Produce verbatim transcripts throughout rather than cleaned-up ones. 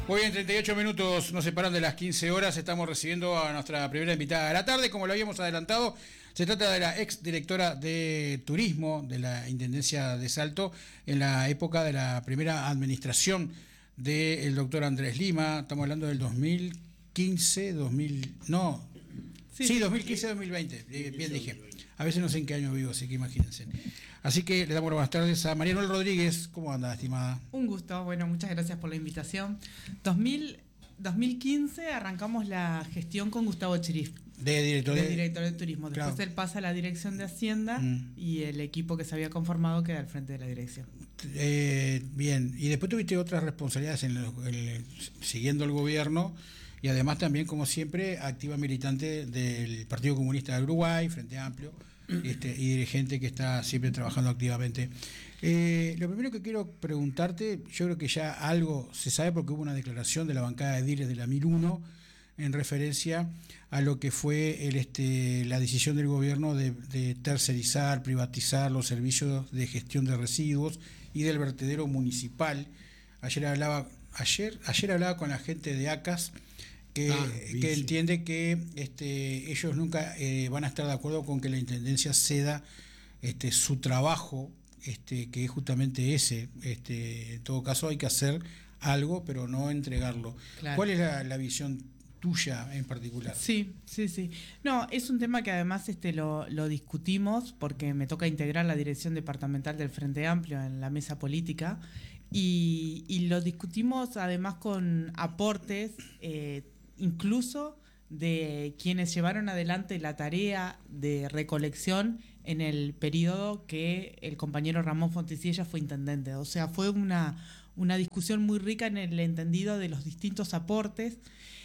Muy bien, treinta y ocho minutos nos separan de las quince horas. Estamos recibiendo a nuestra primera invitada de la tarde. Como lo habíamos adelantado, se trata de la ex directora de turismo de la Intendencia de Salto en la época de la primera administración del doctor Andrés Lima. Estamos hablando del dos mil quince, dos mil... No, sí, sí dos mil quince, dos mil veinte. Bien dije. A veces no sé en qué año vivo, así que imagínense. Así que le damos las buenas tardes a María Noel Rodríguez. ¿Cómo anda, estimada? Un gusto, bueno, muchas gracias por la invitación. dos mil, dos mil quince arrancamos la gestión con Gustavo Chirif, de director de, de, director de turismo. Después claro. Él pasa a la dirección de Hacienda mm. y el equipo que se había conformado queda al frente de la dirección. Eh, bien, y después tuviste otras responsabilidades en el, el, siguiendo el gobierno. Y además también, como siempre, activa militante del Partido Comunista de Uruguay, Frente Amplio, este, y dirigente que está siempre trabajando activamente. Eh, lo primero que quiero preguntarte, yo creo que ya algo se sabe porque hubo una declaración de la bancada de Diles de la mil uno en referencia a lo que fue el, este, la decisión del gobierno de, de tercerizar, privatizar los servicios de gestión de residuos y del vertedero municipal. Ayer hablaba, ayer, ayer hablaba con la gente de ACAS, Que, ah, que entiende que este, ellos nunca eh, van a estar de acuerdo con que la Intendencia ceda este, su trabajo, este, que es justamente ese. Este, en todo caso hay que hacer algo, pero no entregarlo. Claro. ¿Cuál es la, la visión tuya en particular? Sí, sí, sí. No, es un tema que además este, lo, lo discutimos porque me toca integrar la dirección departamental del Frente Amplio en la mesa política y, y lo discutimos además con aportes eh, incluso de quienes llevaron adelante la tarea de recolección en el periodo que el compañero Ramón Fontecilla fue intendente. O sea, fue una, una discusión muy rica en el entendido de los distintos aportes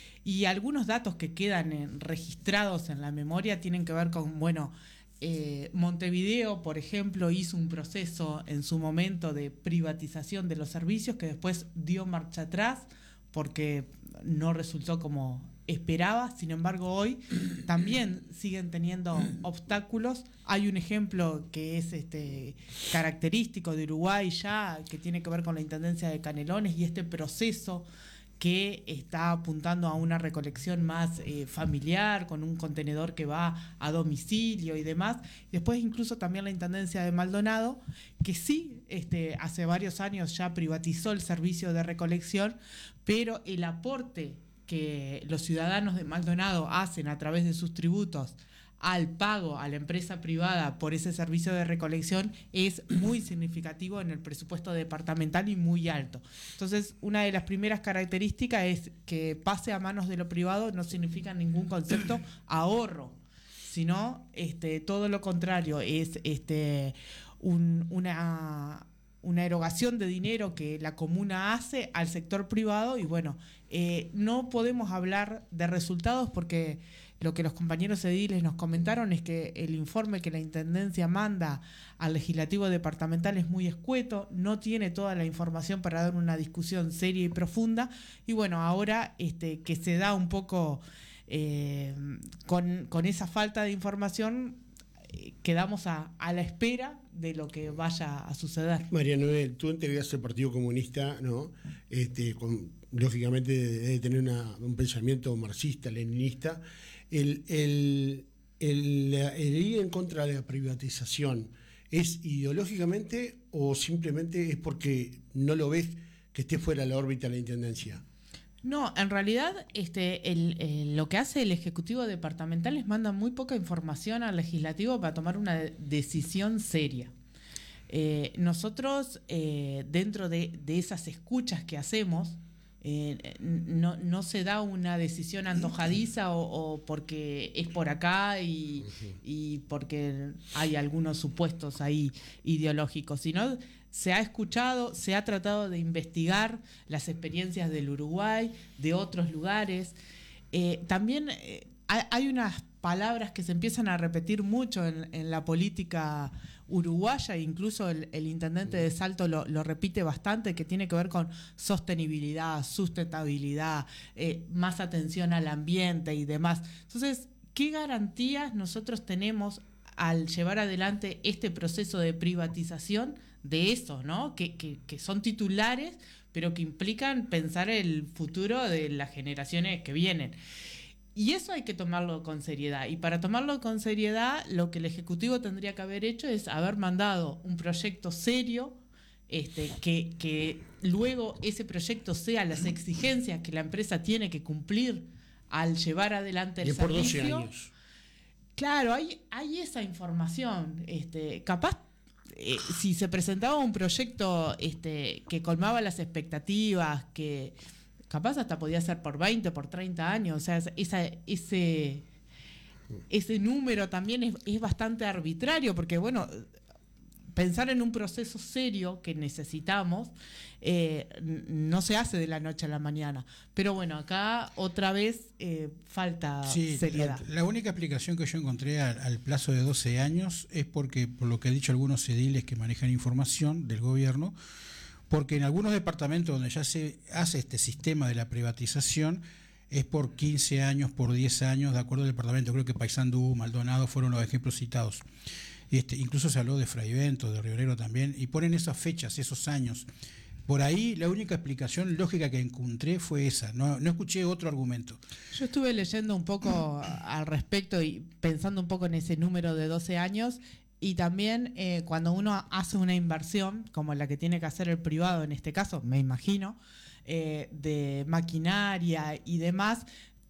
y algunos datos que quedan en, registrados en la memoria tienen que ver con, bueno, eh, Montevideo, por ejemplo, hizo un proceso en su momento de privatización de los servicios que después dio marcha atrás porque no resultó como esperaba. Sin embargo, hoy también siguen teniendo obstáculos. Hay un ejemplo que es este característico de Uruguay ya, que tiene que ver con la Intendencia de Canelones y este proceso que está apuntando a una recolección más eh, familiar, con un contenedor que va a domicilio y demás. Después incluso también la Intendencia de Maldonado, que sí, este, hace varios años ya privatizó el servicio de recolección, pero el aporte que los ciudadanos de Maldonado hacen a través de sus tributos al pago a la empresa privada por ese servicio de recolección es muy significativo en el presupuesto departamental y muy alto. Entonces, una de las primeras características es que pase a manos de lo privado no significa en ningún concepto ahorro, sino este, todo lo contrario, es este, un, una... una erogación de dinero que la comuna hace al sector privado y bueno, eh, no podemos hablar de resultados porque lo que los compañeros ediles nos comentaron es que el informe que la Intendencia manda al Legislativo Departamental es muy escueto, no tiene toda la información para dar una discusión seria y profunda y bueno, ahora este, que se da un poco eh, con, con esa falta de información, quedamos a, a la espera de lo que vaya a suceder. María Noel, tú integraste el Partido Comunista, ¿no? Este, con, lógicamente debe tener una, un pensamiento marxista, leninista. El, el, el, el ir en contra de la privatización, ¿es ideológicamente o simplemente es porque no lo ves que esté fuera de la órbita de la Intendencia? No, en realidad este, el, el, lo que hace el Ejecutivo Departamental es manda muy poca información al Legislativo para tomar una decisión seria. Eh, nosotros, eh, dentro de, de esas escuchas que hacemos, eh, no, no se da una decisión antojadiza o, o porque es por acá y, y porque hay algunos supuestos ahí ideológicos, sino se ha escuchado, se ha tratado de investigar las experiencias del Uruguay, de otros lugares. Eh, también eh, hay unas palabras que se empiezan a repetir mucho en, en la política uruguaya, incluso el, el intendente de Salto lo, lo repite bastante, que tiene que ver con sostenibilidad, sustentabilidad, eh, más atención al ambiente y demás. Entonces, ¿qué garantías nosotros tenemos al llevar adelante este proceso de privatización de eso, ¿no? Que, que, que son titulares, pero que implican pensar el futuro de las generaciones que vienen. Y eso hay que tomarlo con seriedad. Y para tomarlo con seriedad, lo que el Ejecutivo tendría que haber hecho es haber mandado un proyecto serio, este, que, que luego ese proyecto sea las exigencias que la empresa tiene que cumplir al llevar adelante el y por servicio. doce años. Claro, hay, hay esa información. Este, capaz, eh, si se presentaba un proyecto este, que colmaba las expectativas, que capaz hasta podía ser por veinte, por treinta años, o sea, esa, ese, ese número también es, es bastante arbitrario, porque bueno, pensar en un proceso serio que necesitamos eh, no se hace de la noche a la mañana. Pero bueno, acá otra vez eh, falta sí, seriedad. La, la única explicación que yo encontré al, al plazo de doce años es porque, por lo que han dicho algunos ediles que manejan información del gobierno, porque en algunos departamentos donde ya se hace este sistema de la privatización es por quince años, por diez años, de acuerdo al departamento. Creo que Paysandú, Maldonado fueron los ejemplos citados. Este, incluso se habló de Fraivento, de Río Negro también, y ponen esas fechas, esos años. Por ahí la única explicación lógica que encontré fue esa, no, no escuché otro argumento. Yo estuve leyendo un poco al respecto y pensando un poco en ese número de doce años, y también eh, cuando uno hace una inversión, como la que tiene que hacer el privado en este caso, me imagino, eh, de maquinaria y demás,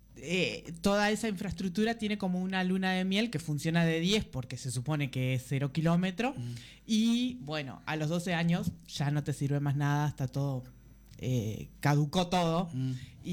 Eh, toda esa infraestructura tiene como una luna de miel que funciona de diez porque se supone que es cero kilómetro mm. y bueno, a los doce años ya no te sirve más nada, está todo, eh, caducó todo mm.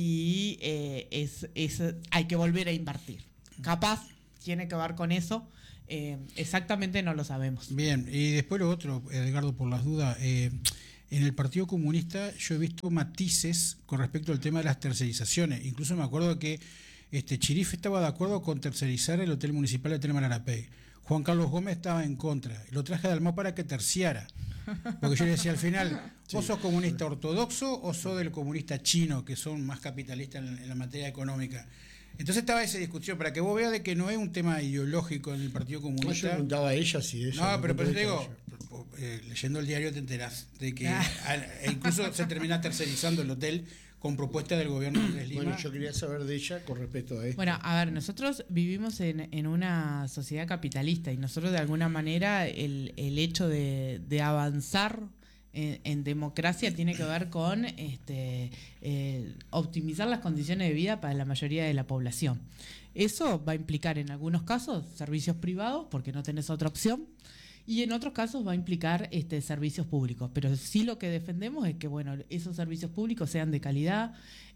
y eh, es, es, hay que volver a invertir. Capaz tiene que ver con eso, eh, exactamente no lo sabemos. Bien, y después lo otro, Edgardo, por las dudas, eh, en el Partido Comunista yo he visto matices con respecto al tema de las tercerizaciones. Incluso me acuerdo que este Chirif estaba de acuerdo con tercerizar el Hotel Municipal de Hotel Manarapey. Juan Carlos Gómez estaba en contra. Lo traje de Almagro para que terciara. Porque yo le decía al final, ¿vos sí. sos comunista ortodoxo o sos del comunista chino, que son más capitalistas en, en la materia económica? Entonces estaba esa discusión, para que vos veas de que no es un tema ideológico en el Partido Comunista. No, yo preguntaba a ella si eso. No, pero, pero te digo, eh, leyendo el diario te enterás de que ah. a, incluso se termina tercerizando el hotel con propuesta del gobierno de Andrés Lima. Bueno, yo quería saber de ella con respecto a esto. Bueno, a ver, nosotros vivimos en, en una sociedad capitalista y nosotros de alguna manera el, el hecho de, de avanzar En, en democracia tiene que ver con este, eh, optimizar las condiciones de vida para la mayoría de la población. Eso va a implicar en algunos casos servicios privados, porque no tenés otra opción, y en otros casos va a implicar este, servicios públicos. Pero sí lo que defendemos es que bueno, esos servicios públicos sean de calidad,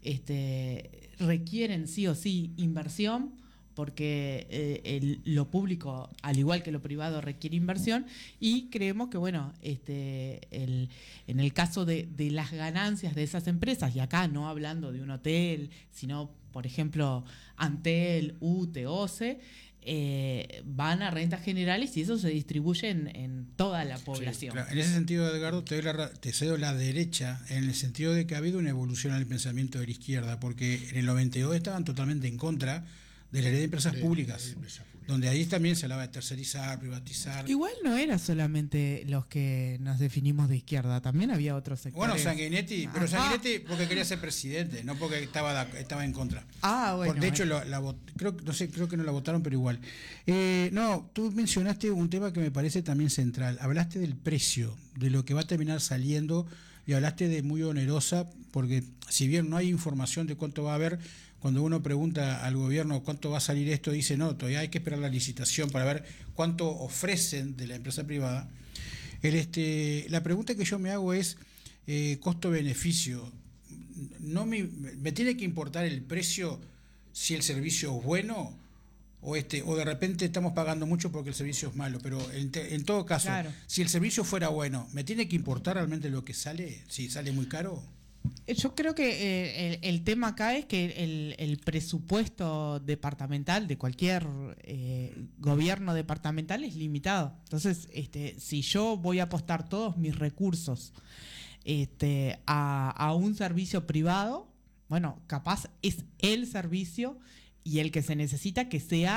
este, requieren sí o sí inversión, porque eh, el, lo público, al igual que lo privado, requiere inversión, y creemos que, bueno, este, el, en el caso de, de las ganancias de esas empresas, y acá no hablando de un hotel, sino, por ejemplo, Antel, U T E, O C E, eh, van a rentas generales y eso se distribuye en, en toda la población. Sí, claro. En ese sentido, Edgardo, te, doy la, te cedo la derecha, en el sentido de que ha habido una evolución en el pensamiento de la izquierda, porque en el noventa y dos estaban totalmente en contra de la ley de empresas de, públicas, de empresa pública, donde ahí también se hablaba de tercerizar, privatizar. Igual no era solamente los que nos definimos de izquierda, también había otros sectores. Bueno, Sanguinetti, pero Sanguinetti porque quería ser presidente, no porque estaba estaba en contra. Ah, bueno. Por, de hecho, bueno. la, la, creo, no sé, creo que no la votaron, pero igual. Eh, no, tú mencionaste un tema que me parece también central. Hablaste del precio, de lo que va a terminar saliendo, y hablaste de muy onerosa, porque si bien no hay información de cuánto va a haber, cuando uno pregunta al gobierno cuánto va a salir esto, dice no, todavía hay que esperar la licitación para ver cuánto ofrecen de la empresa privada. El, este, la pregunta que yo me hago es eh, costo-beneficio. No me, me tiene que importar el precio si el servicio es bueno o este o de repente estamos pagando mucho porque el servicio es malo, pero en, te, en todo caso, claro, si el servicio fuera bueno, ¿me tiene que importar realmente lo que sale? Si sale muy caro. Yo creo que eh, el, el tema acá es que el, el presupuesto departamental de cualquier eh, gobierno departamental es limitado. Entonces, este, si yo voy a apostar todos mis recursos este, a, a un servicio privado, bueno, capaz es el servicio y el que se necesita que sea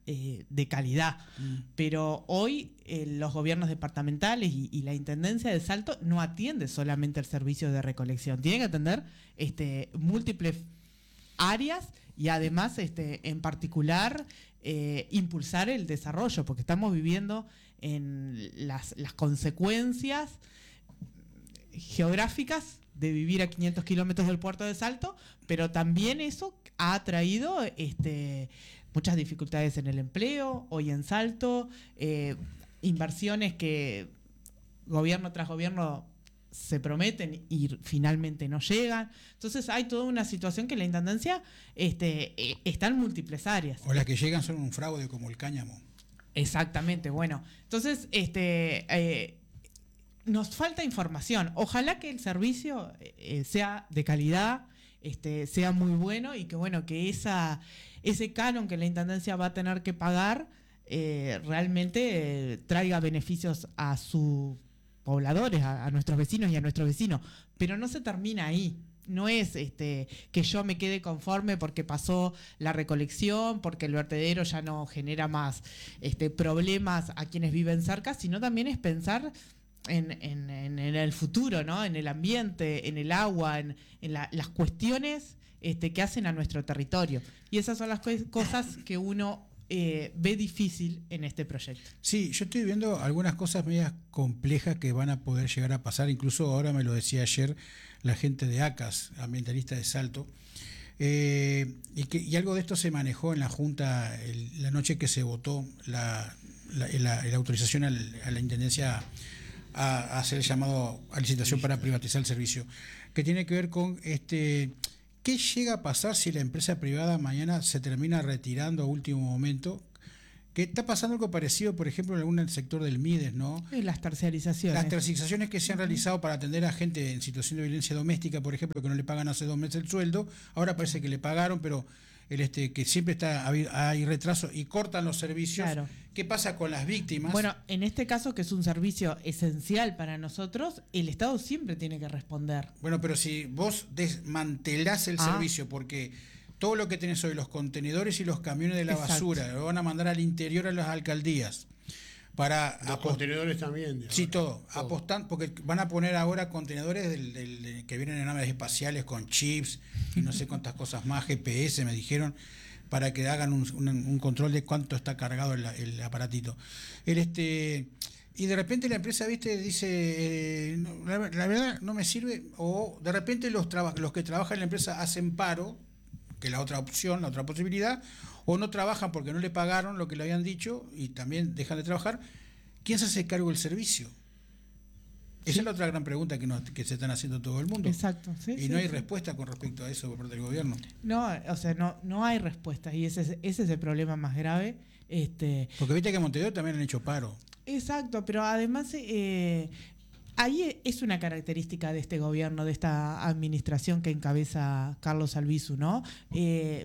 eh, de calidad. Mm. Pero hoy eh, los gobiernos departamentales y, y la Intendencia de Salto no atiende solamente el servicio de recolección, tiene que atender este, múltiples áreas y además este, en particular eh, impulsar el desarrollo, porque estamos viviendo en las, las consecuencias geográficas de vivir a quinientos kilómetros del puerto de Salto, pero también eso ha traído este, muchas dificultades en el empleo, hoy en Salto, eh, inversiones que gobierno tras gobierno se prometen y finalmente no llegan. Entonces hay toda una situación que la Intendencia este, eh, está en múltiples áreas. O las que llegan son un fraude como el cáñamo. Exactamente, bueno. Entonces, este... Eh, nos falta información. Ojalá que el servicio eh, sea de calidad, este, sea muy bueno y que bueno que esa ese canon que la Intendencia va a tener que pagar eh, realmente eh, traiga beneficios a sus pobladores, a, a nuestros vecinos y a nuestros vecinos. Pero no se termina ahí. No es este, que yo me quede conforme porque pasó la recolección, porque el vertedero ya no genera más este, problemas a quienes viven cerca, sino también es pensar En, en, en el futuro, ¿no? En el ambiente, en el agua, en, en la, las cuestiones este, que hacen a nuestro territorio. Y esas son las co- cosas que uno eh, ve difícil en este proyecto. Sí, yo estoy viendo algunas cosas medias complejas que van a poder llegar a pasar. Incluso ahora me lo decía ayer la gente de ACAS, ambientalista de Salto. Eh, y, que, y algo de esto se manejó en la Junta el, la noche que se votó la, la, la, la autorización al, a la Intendencia a hacer el llamado a licitación para privatizar el servicio, que tiene que ver con este qué llega a pasar si la empresa privada mañana se termina retirando a último momento, que está pasando algo parecido, por ejemplo, en algún sector del MIDES, ¿no? Y las terciarizaciones. Las terciarizaciones que se han realizado para atender a gente en situación de violencia doméstica, por ejemplo, que no le pagan hace dos meses el sueldo, ahora parece que le pagaron, pero el este que siempre está hay retraso y cortan los servicios. Claro. ¿Qué pasa con las víctimas? Bueno, en este caso, que es un servicio esencial para nosotros, el Estado siempre tiene que responder. Bueno, pero si vos desmantelás el ah. servicio, porque todo lo que tenés hoy, los contenedores y los camiones de la Exacto. basura, lo van a mandar al interior a las alcaldías. Para los contenedores también. Sí, todo. todo. Apostan, porque van a poner ahora contenedores del, del, del, que vienen en naves espaciales con chips y no sé cuántas cosas más, G P S me dijeron, para que hagan un, un, un control de cuánto está cargado el, el aparatito. El este y de repente la empresa, viste, dice, eh, no, la, la verdad no me sirve, o de repente los, traba, los que trabajan en la empresa hacen paro, que es la otra opción, la otra posibilidad, o no trabajan porque no le pagaron lo que le habían dicho y también dejan de trabajar. ¿Quién se hace cargo del servicio? Esa sí. es la otra gran pregunta que, nos, que se están haciendo todo el mundo. Exacto. Sí, y sí, no hay sí. respuesta con respecto a eso por parte del gobierno. No, o sea, no, no hay respuesta y ese es, ese es el problema más grave. Este, porque viste que en Montevideo también han hecho paro. Exacto, pero además eh, ahí es una característica de este gobierno, de esta administración que encabeza Carlos Albizu, ¿no? Eh,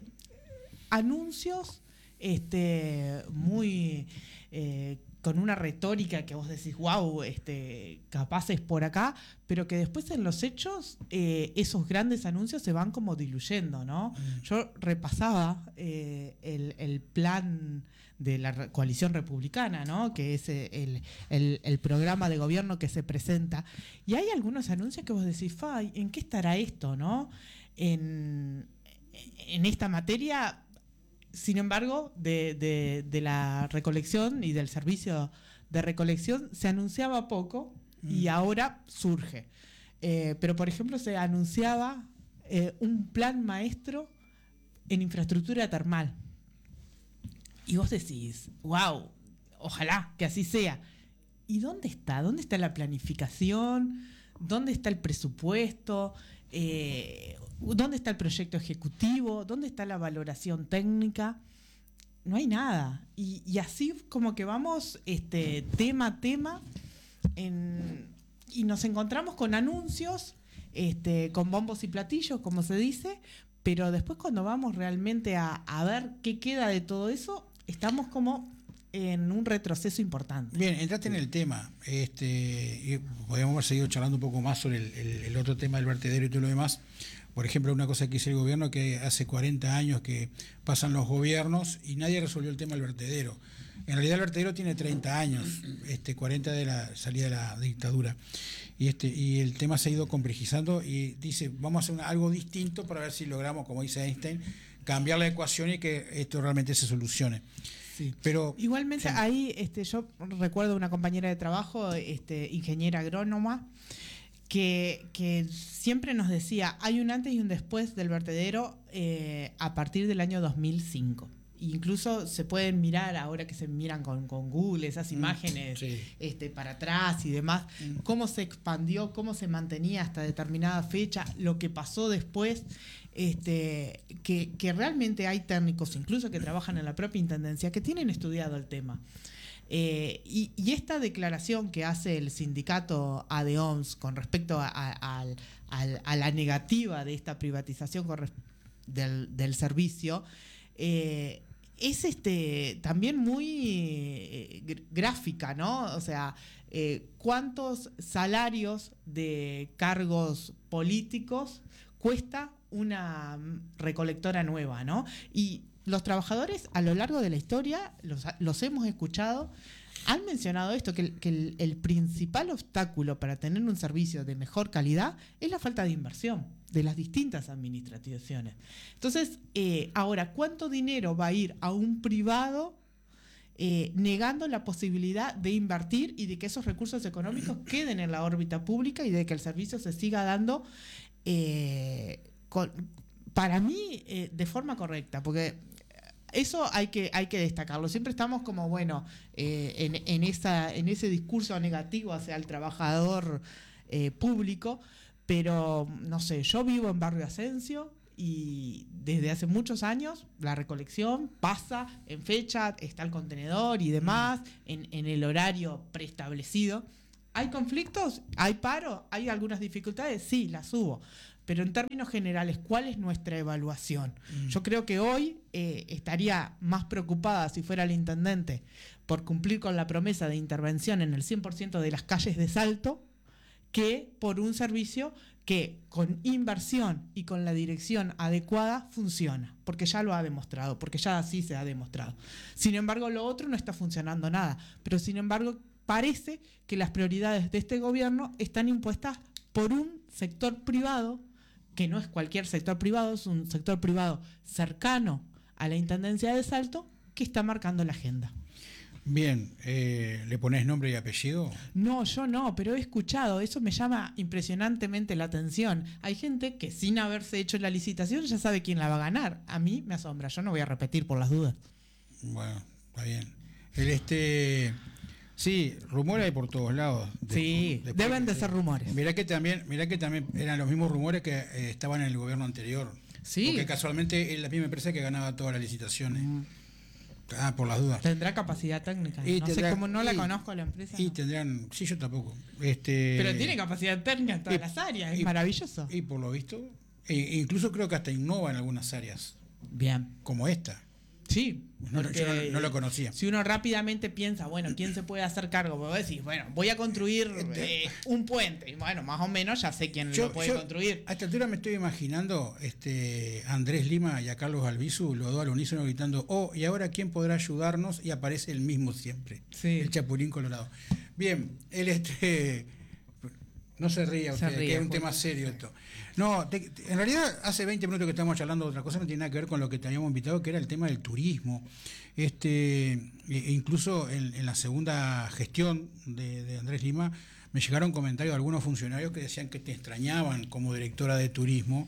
anuncios este, muy eh, con una retórica que vos decís, wow, este, capaces por acá, pero que después en los hechos eh, esos grandes anuncios se van como diluyendo, ¿no? Mm. Yo repasaba eh, el, el plan de la coalición republicana, ¿no? Que es el, el, el programa de gobierno que se presenta, y hay algunos anuncios que vos decís, fa, ¿en qué estará esto, no? En, en esta materia. Sin embargo, de, de, de la recolección y del servicio de recolección se anunciaba poco y ahora surge. Eh, pero, por ejemplo, se anunciaba eh, un plan maestro en infraestructura termal. Y vos decís, wow, ojalá que así sea. ¿Y dónde está? ¿Dónde está la planificación? ¿Dónde está el presupuesto? Eh, ¿Dónde está el proyecto ejecutivo? ¿Dónde está la valoración técnica? No hay nada. Y, y así como que vamos este, tema a tema en, y nos encontramos con anuncios, este, con bombos y platillos, como se dice, pero después cuando vamos realmente a, a ver qué queda de todo eso, estamos como en un retroceso importante. Bien, entraste en el tema. Este, y podríamos haber seguido charlando un poco más sobre el, el, el otro tema del vertedero y todo lo demás, Por ejemplo, una cosa que dice el gobierno, que hace cuarenta años que pasan los gobiernos y nadie resolvió el tema del vertedero. En realidad el vertedero tiene treinta años, este, cuarenta de la salida de la dictadura. Y este y el tema se ha ido complejizando y dice, vamos a hacer una, algo distinto para ver si logramos, como dice Einstein, cambiar la ecuación y que esto realmente se solucione. Sí. Pero igualmente sí. ahí este, yo recuerdo una compañera de trabajo, este, ingeniera agrónoma, que, que siempre nos decía, hay un antes y un después del vertedero eh, a partir del año dos mil cinco. Incluso se pueden mirar, ahora que se miran con, con Google, esas imágenes sí. este, para atrás y demás, mm. cómo se expandió, cómo se mantenía hasta determinada fecha, lo que pasó después, este, que, que realmente hay técnicos, incluso que trabajan en la propia Intendencia, que tienen estudiado el tema. Eh, y, y esta declaración que hace el sindicato ADEOMS con respecto a, a, a, a la negativa de esta privatización del, del servicio, eh, es este también muy eh, gráfica, ¿no? O sea, eh, ¿cuántos salarios de cargos políticos cuesta una recolectora nueva, ¿no? Y los trabajadores a lo largo de la historia, los, los hemos escuchado, han mencionado esto, que, el, que el, el principal obstáculo para tener un servicio de mejor calidad es la falta de inversión de las distintas administraciones. Entonces, eh, ahora, ¿cuánto dinero va a ir a un privado eh, negando la posibilidad de invertir y de que esos recursos económicos queden en la órbita pública y de que el servicio se siga dando eh, con, para mí eh, de forma correcta? Porque eso hay que, hay que destacarlo. Siempre estamos como, bueno, eh, en, en, esa, en ese discurso negativo hacia el trabajador eh, público, pero, no sé, yo vivo en Barrio Asensio y desde hace muchos años la recolección pasa en fecha, está el contenedor y demás, en, en el horario preestablecido. ¿Hay conflictos? ¿Hay paro? ¿Hay algunas dificultades? Sí, las hubo. Pero en términos generales, ¿cuál es nuestra evaluación? Mm. Yo creo que hoy eh, estaría más preocupada, si fuera el intendente, por cumplir con la promesa de intervención en el cien por ciento de las calles de Salto, que por un servicio que con inversión y con la dirección adecuada funciona, porque ya lo ha demostrado, porque ya así se ha demostrado. Sin embargo, lo otro no está funcionando nada, pero sin embargo parece que las prioridades de este gobierno están impuestas por un sector privado, que no es cualquier sector privado, es un sector privado cercano a la Intendencia de Salto, que está marcando la agenda. Bien, eh, ¿le ponés nombre y apellido? No, yo no, pero he escuchado, eso me llama impresionantemente la atención. Hay gente que sin haberse hecho la licitación ya sabe quién la va a ganar. A mí me asombra, yo no voy a repetir por las dudas. Bueno, está bien. El este... Sí, rumores hay por todos lados. Sí, después, deben de ser rumores. Mirá que también, mirá que también eran los mismos rumores que eh, estaban en el gobierno anterior. Sí. Porque casualmente es la misma empresa que ganaba todas las licitaciones. Mm. Ah, por las dudas. Tendrá capacidad técnica. Y no tendrá, sé cómo no la y, conozco a la empresa. Y no. tendrán, sí, yo tampoco. Este, Pero tiene capacidad técnica en todas y, las áreas, es y, maravilloso. Y por lo visto, e incluso creo que hasta innova en algunas áreas. Bien. Como esta. Sí. No, yo no, no lo conocía. Si uno rápidamente piensa, bueno, ¿quién se puede hacer cargo? Vos decís, bueno, voy a construir eh, un puente. Y bueno, más o menos ya sé quién yo, lo puede yo, construir. A esta altura me estoy imaginando este, a Andrés Lima y a Carlos Albizu, los dos al unísono gritando, oh, ¿y ahora quién podrá ayudarnos? Y aparece el mismo siempre, sí. El Chapulín Colorado. Bien, él este... No se ría usted, se ríe, que es un tema serio esto. No, te, te, en realidad hace veinte minutos que estamos charlando de otra cosa, no tiene nada que ver con lo que te habíamos invitado, que era el tema del turismo. Este, e incluso en, en la segunda gestión de, de Andrés Lima me llegaron comentarios de algunos funcionarios que decían que te extrañaban como directora de turismo,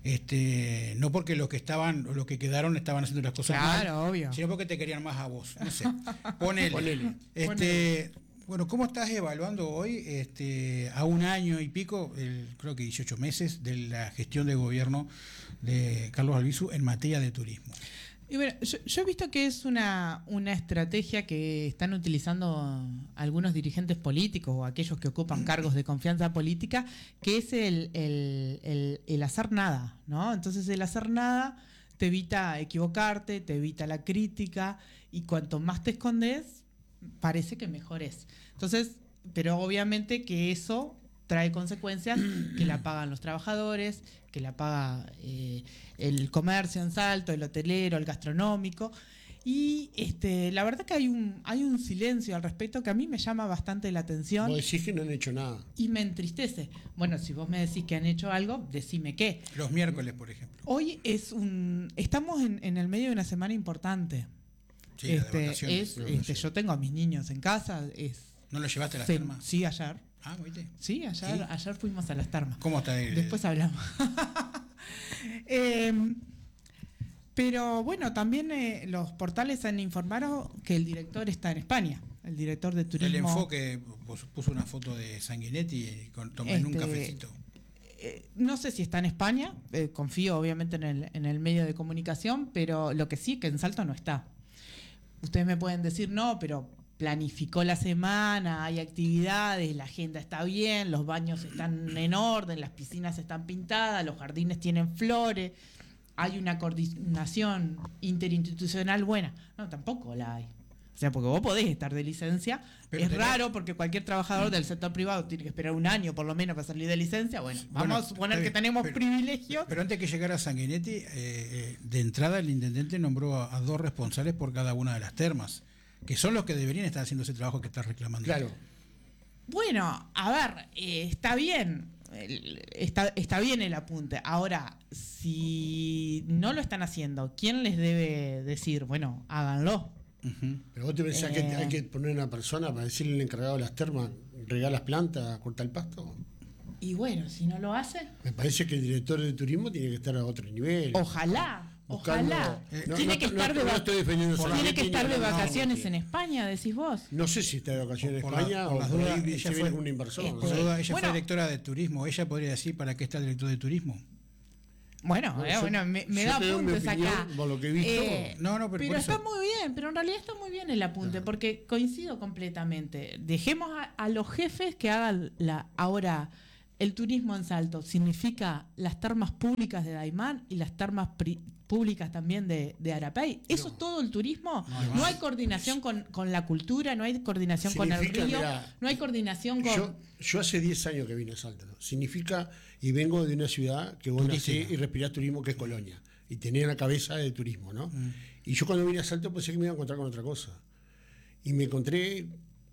este, no porque los que estaban, los que quedaron estaban haciendo las cosas claro, mal, obvio. sino porque te querían más a vos. No sé. Ponele. Ponele. Este, Ponele. Bueno, ¿cómo estás evaluando hoy, este, a un año y pico, el, creo que dieciocho meses, de la gestión de gobierno de Carlos Albizu en materia de turismo? Y bueno, yo, yo he visto que es una, una estrategia que están utilizando algunos dirigentes políticos o aquellos que ocupan cargos de confianza política, que es el, el, el, el hacer nada, ¿no? Entonces el hacer nada te evita equivocarte, te evita la crítica, y cuanto más te escondes, parece que mejor es. Entonces, pero obviamente que eso trae consecuencias que la pagan los trabajadores, que la paga eh, el comercio en Salto, el hotelero, el gastronómico. Y este, la verdad que hay un, hay un silencio al respecto que a mí me llama bastante la atención. Vos decís que no han hecho nada. Y me entristece. Bueno, si vos me decís que han hecho algo, decime qué. Los miércoles, por ejemplo. Hoy es un... Estamos en, en el medio de una semana importante. Sí, la de este, vacaciones. es, este, yo tengo a mis niños en casa. Es, ¿No los llevaste a las se- termas? Sí, ayer. Ah, ¿viste? Sí, ayer, ¿Sí? ayer fuimos a las termas. ¿Cómo está el, Después hablamos. Eh, pero bueno, también eh, los portales han informado que el director está en España, el director de turismo. el enfoque? Pues, puso una foto de Sanguinetti con, tomando un Este, cafecito. Eh, no sé si está en España, eh, confío obviamente en el, en el medio de comunicación, pero lo que sí es que en Salto no está. Ustedes me pueden decir, no, pero planificó la semana, hay actividades, la agenda está bien, los baños están en orden, las piscinas están pintadas, los jardines tienen flores, hay una coordinación interinstitucional buena. No, tampoco la hay. O sea, porque vos podés estar de licencia. Pero es tenés- raro porque cualquier trabajador del sector privado tiene que esperar un año por lo menos para salir de licencia. Bueno, vamos Bueno, a suponer está que bien, tenemos pero- privilegios. Pero antes que llegara Sanguinetti, eh, eh, de entrada el intendente nombró a, a dos responsables por cada una de las termas, que son los que deberían estar haciendo ese trabajo que estás reclamando. Claro. Bueno, a ver, eh, está bien, el- está, está bien el apunte. Ahora, si no lo están haciendo, ¿quién les debe decir, bueno, háganlo? Ujú. Pero vos te pensás que Eh. hay que poner una persona para decirle al encargado de las termas, regala las plantas, corta el pasto. Y bueno, si no lo hace, Me parece que el director de turismo tiene que estar a otro nivel. ojalá, Buscando- ojalá. Eh, no- tiene no- que no- estar de, no va- estoy defendiendo a tiene Sanguinetti que estar ni de a la- vacaciones no, en España, decís vos. No sé si está de vacaciones en Por la- España por o las por dudas, ahí ella se fue- viene con un inversor. este, no Por sé. duda, ella Bueno. fue directora de turismo. Ella podría decir para qué está el director de turismo. Bueno, No, eh, yo- bueno, me, me yo da te doy mi apuntes opinión acá. por lo que he visto. Eh, No, no, pero pero por eso- está muy bien, pero en realidad está muy bien el apunte, porque coincido completamente. Dejemos a, a los jefes que hagan la. Ahora, el turismo en Salto significa las termas públicas de Daimán y las termas pri- públicas también de, de Arapey. ¿Eso es todo el turismo? No hay No, más. hay coordinación con, con la cultura, no hay coordinación con el Significa, río, mirá, no hay coordinación con. Yo, yo hace diez años que vine a Salta. ¿no? Significa, y vengo de una ciudad que vos nacés Turística. y respirás turismo, que es Colonia. Y tenía la cabeza de turismo, ¿no? Mm. Y yo cuando vine a Salta pensé que me iba a encontrar con otra cosa. Y me encontré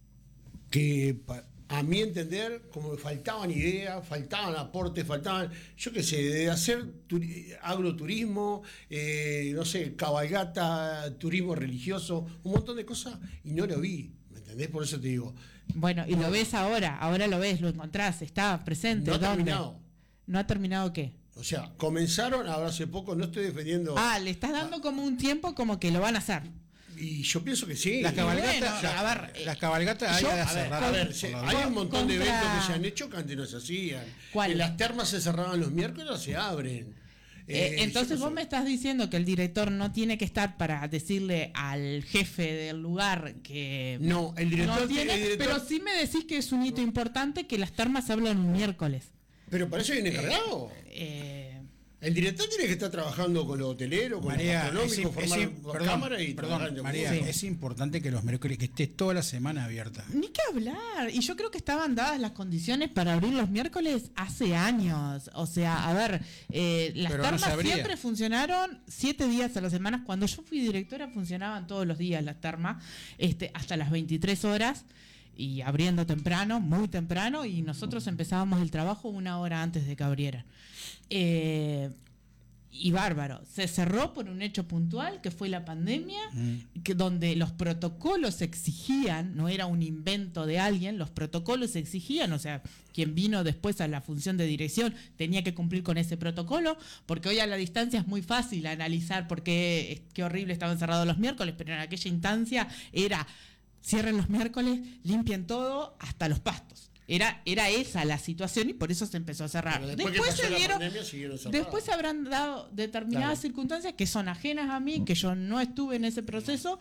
que, pa- a mi entender, como me faltaban ideas, faltaban aportes, faltaban, yo qué sé, de hacer turi- agroturismo, eh, no sé, cabalgata, turismo religioso, un montón de cosas, y no lo vi. ¿Me entendés? Por eso te digo. Bueno, y lo ves ahora, ahora lo ves, lo encontrás, está presente. No ha ¿Dónde? terminado. ¿No ha terminado qué? O sea, comenzaron ahora hace poco, no estoy defendiendo. Ah, le estás dando como un tiempo como que lo van a hacer. Y yo pienso que sí. Las Y cabalgatas, bueno, la- a ver, las cabalgatas yo- hay de a ver, cerrar. A con- ver, se- por la hay duda. un montón de contra- eventos que se han hecho que antes no se hacían. ¿Cuál? En las termas se cerraban los miércoles, ahora se abren. Eh, Eh, entonces yo vos no me sé. estás diciendo que el director no tiene que estar para decirle al jefe del lugar que No, el director no tiene- tiene, el director- pero sí me decís que es un hito importante que las termas se hablan un miércoles. Pero para eso hay un encargado. Eh, El director tiene que estar trabajando con los hoteleros, con María, los es, gastronómicos, es- formar perdón, cámara y perdón, trabajar en María, conjunto. es importante que los miércoles que esté toda la semana abierta. Ni que hablar. Y yo creo que estaban dadas las condiciones para abrir los miércoles hace años. O sea, a ver, eh, las Pero no termas se abría. siempre funcionaron siete días a la semana. Cuando yo fui directora funcionaban todos los días las termas, este, hasta las veintitrés horas. Y abriendo temprano, muy temprano, y nosotros empezábamos el trabajo una hora antes de que abrieran. Eh, y bárbaro. Se cerró por un hecho puntual que fue la pandemia, Mm. que donde los protocolos exigían, no era un invento de alguien, los protocolos exigían, o sea, quien vino después a la función de dirección tenía que cumplir con ese protocolo, porque hoy a la distancia es muy fácil analizar por qué, qué horrible estaban cerrados los miércoles, pero en aquella instancia era cierren los miércoles, limpien todo, hasta los pastos. Era, era esa la situación y por eso se empezó a cerrar. Pero después que Después pasó se la dieron, pandemia, siguieron cerradas. después se habrán dado determinadas Claro. circunstancias que son ajenas a mí, que yo no estuve en ese proceso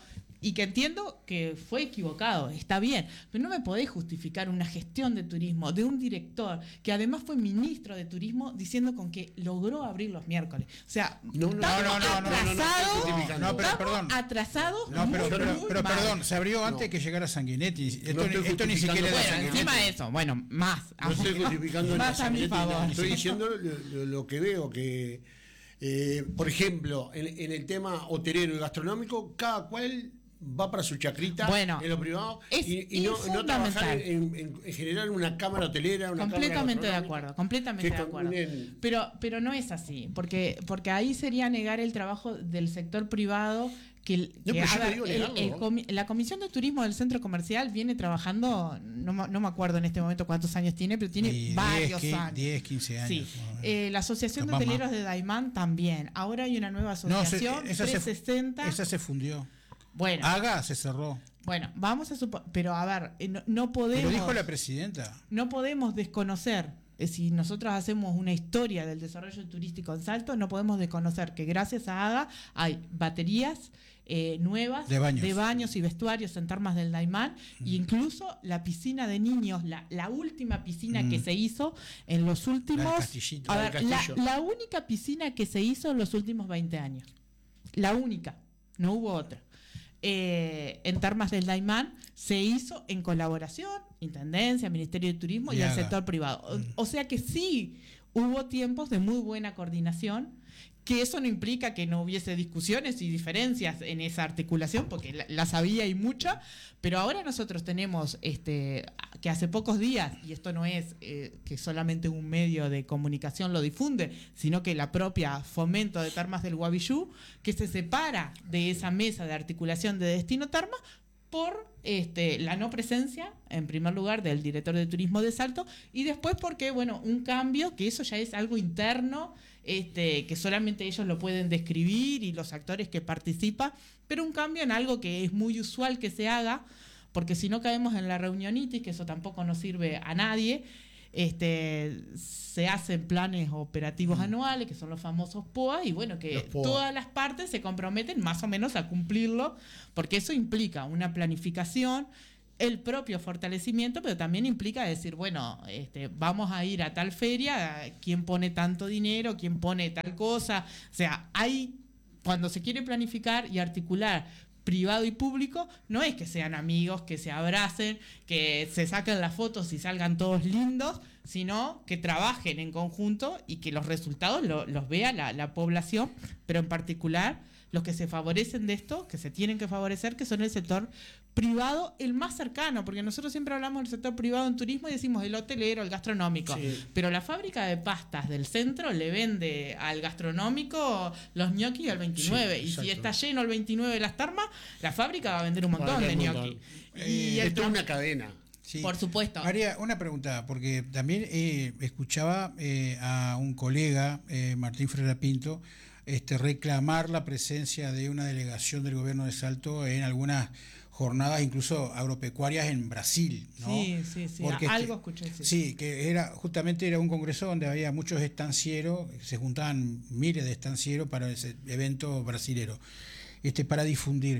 y que entiendo que fue equivocado, está bien, pero no me podés justificar una gestión de turismo de un director que además fue ministro de turismo diciendo con que logró abrir los miércoles. O sea, No, no, estamos no, no, no, no, no, no, atrasados, no, no, no, pero estamos perdón. atrasados No, pero, muy, pero, muy pero mal. perdón, se abrió antes No. que llegara Sanguinetti. Esto, No estoy esto ni justificando siquiera era nada. Bueno, Sanguinetti. encima de eso, bueno, más. No estoy justificando más a mi Sanguinetti, favor. no, estoy diciendo lo, lo- lo que veo, que, eh, por ejemplo, en, en el tema hotelero y gastronómico, cada cual va para su chacrita Bueno, en lo privado es- y, y no, es no trabajar fundamental. en, en- en generar una cámara hotelera, una Completamente de cámara acuerdo, gastronómica, completamente que de acuerdo. combinen- Pero, pero no es así, porque, porque ahí sería negar el trabajo del sector privado. Que, el- No, que, pero a yo no ver, digo el- negarlo, el ¿no? comi- la Comisión de Turismo del Centro Comercial viene trabajando, no, me- no me acuerdo en este momento cuántos años tiene, pero tiene Y varios diez, años. diez, quince años. Sí. más o menos. Eh, la Asociación de Capaz Hoteleros más. de Daimán también. Ahora hay una nueva No, se- asociación, esa, se, trescientos sesenta. esa se fundió. Bueno, Haga se cerró. bueno, vamos a suponer, pero a ver, eh, no, no podemos. Pero dijo la presidenta. No podemos desconocer, eh, si nosotros hacemos una historia del desarrollo turístico en Salto, no podemos desconocer que gracias a AGA hay baterías eh, nuevas De baños. y vestuarios en Termas del Daimán, e incluso la piscina de niños, la, la última piscina Mm. que se hizo en los últimos... La del Castillito. a La del ver, la, Castillo. la única piscina que se hizo en los últimos veinte años. La única, no hubo otra. Eh, en Termas del Daimán se hizo en colaboración, Intendencia, Ministerio de Turismo y, Y el haga. sector privado. O, o sea que sí hubo tiempos de muy buena coordinación, que eso no implica que no hubiese discusiones y diferencias en esa articulación, porque la- las había y mucha, pero ahora nosotros tenemos este que hace pocos días, y esto no es eh, que solamente un medio de comunicación lo difunde, sino que la propia Fomento de Termas del Guavillú, que se separa de esa mesa de articulación de Destino Termas por este, la no presencia, en primer lugar, del director de turismo de Salto, y después porque, bueno, un cambio, que eso ya es algo interno, este, que solamente ellos lo pueden describir y los actores que participan, pero un cambio en algo que es muy usual que se haga, porque si no caemos en la reunionitis, que eso tampoco nos sirve a nadie. Este, se hacen planes operativos anuales, que son los famosos P O A, y bueno, que Los P O A. todas las partes se comprometen más o menos a cumplirlo, porque eso implica una planificación, el propio fortalecimiento, pero también implica decir, bueno, este, vamos a ir a tal feria, quién pone tanto dinero, quién pone tal cosa. O sea, hay, cuando se quiere planificar y articular privado y público, no es que sean amigos, que se abracen, que se saquen las fotos y salgan todos lindos, sino que trabajen en conjunto y que los resultados lo- los vea la, la población, pero en particular los que se favorecen de esto, que se tienen que favorecer, que son el sector privado, el más cercano, porque nosotros siempre hablamos del sector privado en turismo y decimos el hotelero, el gastronómico, Sí. pero la fábrica de pastas del centro le vende al gastronómico los ñoquis al veintinueve, Sí, y si exacto. está lleno el veintinueve de las termas, la fábrica va a vender un Va a montón de vender un ñoquis. montón. Y Eh, el Es toda tra- una cadena. Sí. Por supuesto. María, una pregunta, porque también eh, escuchaba eh, a un colega, eh, Martín Ferreira Pinto, este, reclamar la presencia de una delegación del gobierno de Salto en algunas jornadas incluso agropecuarias en Brasil, ¿no? Sí, sí, sí. Porque Algo este- escuché. Sí. Sí, que era justamente era un congreso donde había muchos estancieros, se juntaban miles de estancieros para ese evento brasilero, este, para difundir.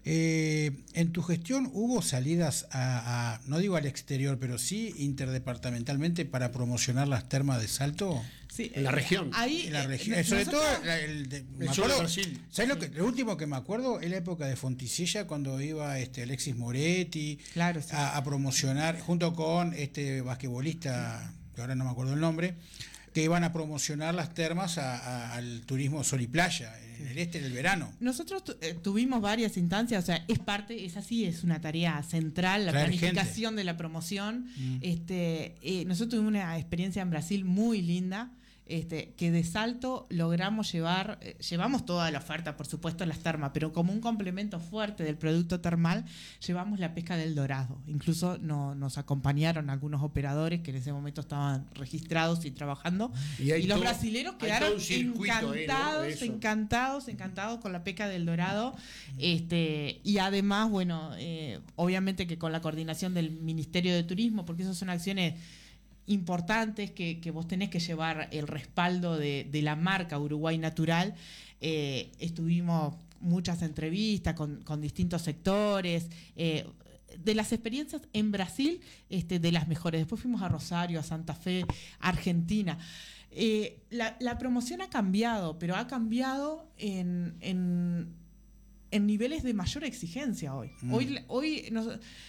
Eh, en tu gestión hubo salidas a, a, no digo al exterior, pero sí interdepartamentalmente para promocionar las termas de Salto. Sí, En la eh, región. Ahí, En la eh, región, no- sobre nosotros- todo la- el de, me El sur de acuerdo- Brasil. ¿sabes lo que lo último que me acuerdo es la época de Fonticella cuando iba este Alexis Moretti Claro, sí. a, a promocionar junto con este basquetbolista, que ahora no me acuerdo el nombre, que iban a promocionar las termas a- a- al turismo sol y playa en el este del verano. Nosotros tu- eh, tuvimos varias instancias, o sea, es parte, es así, es una tarea central, la Traer planificación de la promoción. Mm. Este, eh, nosotros tuvimos una experiencia en Brasil muy linda, este, que de Salto logramos llevar, eh, llevamos toda la oferta, por supuesto, las termas, pero como un complemento fuerte del producto termal, llevamos la pesca del dorado. Incluso no, nos acompañaron algunos operadores que en ese momento estaban registrados y trabajando. Y hay Y los todo- brasileros hay quedaron todo un circuito ahí, ¿no? de encantados, eso. encantados, encantados con la pesca del dorado. Este, y además, bueno, eh, obviamente que con la coordinación del Ministerio de Turismo, porque esas son acciones importantes que, que vos tenés que llevar el respaldo de, de la marca Uruguay Natural. Eh, estuvimos muchas entrevistas con, con distintos sectores, eh, de las experiencias en Brasil, este, de las mejores. Después fuimos a Rosario, a Santa Fe, a Argentina. Eh, la, la promoción ha cambiado, pero ha cambiado en, en, en niveles de mayor exigencia hoy. Mm. Hoy, hoy nos,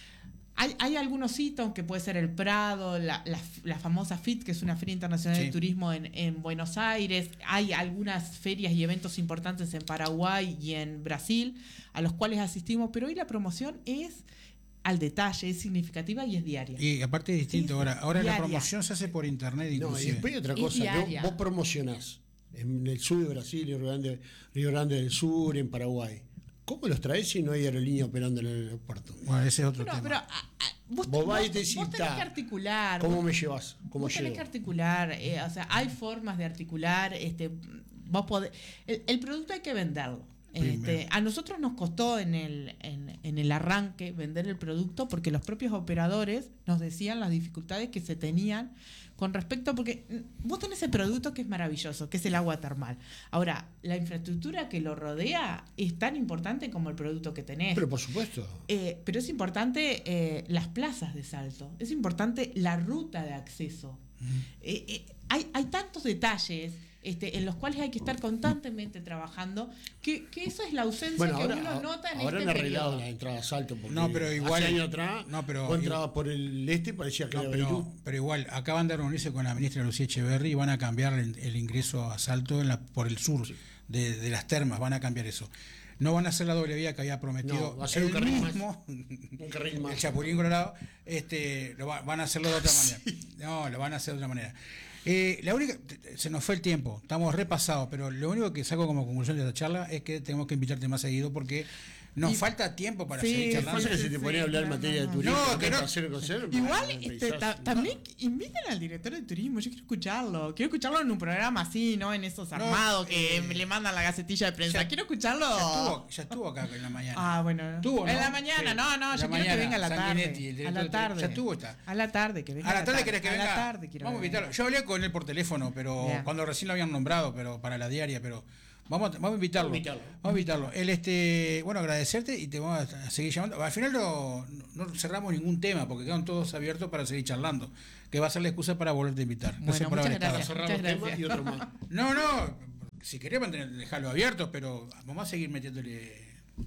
hay, hay algunos hitos, que puede ser el Prado, la, la, la famosa F I T, que es una Feria Internacional sí. de Turismo en, en Buenos Aires. Hay algunas ferias y eventos importantes en Paraguay y en Brasil, a los cuales asistimos, pero hoy la promoción es al detalle, es significativa y es diaria. Y aparte es distinto es ahora. Ahora diaria. La promoción se hace por internet inclusive. No, y después hay otra cosa. Vos, vos promocionás en el sur de Brasil, Río Grande, Río Grande del Sur, en Paraguay. ¿Cómo los traes si no hay aerolínea operando en el aeropuerto? Bueno, ese es otro no, tema. Pero, a, a, vos, vos, vos, y te vos tenés que articular. ¿Cómo vos, me llevas? ¿Cómo vos llevo? tenés que articular. Eh, o sea, hay formas de articular. Este, vos podés, el, el producto hay que venderlo. Este, a nosotros nos costó en el, en, en el arranque vender el producto porque los propios operadores nos decían las dificultades que se tenían con respecto, porque vos tenés el producto que es maravilloso, que es el agua termal. Ahora, la infraestructura que lo rodea es tan importante como el producto que tenés. Pero por supuesto. Eh, pero es importante eh, las plazas de salto, es importante la ruta de acceso. Mm. Eh, eh, hay, hay tantos detalles Este, en los cuales hay que estar constantemente trabajando, que, que eso es la ausencia bueno, ahora, que uno nota en ahora este han arreglado periodo. la entrada a Salto, porque no, pero igual, hace años atrás no, pero, vos entrabas por el este y parecía que no, era pero, pero igual, acaban de reunirse con la ministra Lucía Echeverri y van a cambiar el, el ingreso a Salto en la, por el sur sí. de, de las termas, van a cambiar eso. No van a hacer la doble vía que había prometido. No, va a ser el un carril mismo, más. Un carril más. El Chapulín Colorado, este, lo va, van a hacerlo de otra manera. Sí. No, lo van a hacer de otra manera. Eh, la única, se nos fue el tiempo, estamos repasados, pero lo único que saco como conclusión de esta charla es que tenemos que invitarte más seguido porque nos y, falta tiempo para sí, seguir charlando. Sí, que si te ponía a hablar en materia de turismo, no, que no. Hacer, hacer, igual este, ta, también inviten al director de turismo, yo quiero escucharlo, quiero escucharlo en un programa así, no en esos armados no, que eh, le mandan la gacetilla de prensa, ya, quiero escucharlo. Ya estuvo, ya estuvo acá en la mañana. Ah, bueno. ¿Tuvo, no? En la mañana, sí. no, no, yo quiero que venga a la tarde. A la tarde. Ya estuvo está. A la tarde, que venga. A la tarde querés que venga. A la tarde quiero. Vamos a invitarlo. Yo hablé con él por teléfono, pero yeah. cuando recién lo habían nombrado, pero para la diaria, pero Vamos a, vamos a invitarlo. Vamos a invitarlo. Vamos a invitarlo. Él, este, bueno, agradecerte y te vamos a seguir llamando. Al final no, no cerramos ningún tema porque quedan todos abiertos para seguir charlando. Que va a ser la excusa para volverte a invitar. Bueno, no por haber gracias, estado. Muchas gracias. Y otro más. No, no. Si querés mantener, dejarlo abierto, pero vamos a seguir metiéndole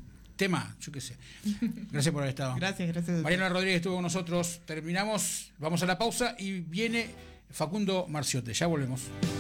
tema, yo qué sé. Gracias por haber estado. Gracias, gracias. Mariana Rodríguez estuvo con nosotros. Terminamos, vamos a la pausa y viene Facundo Marciote. Ya volvemos.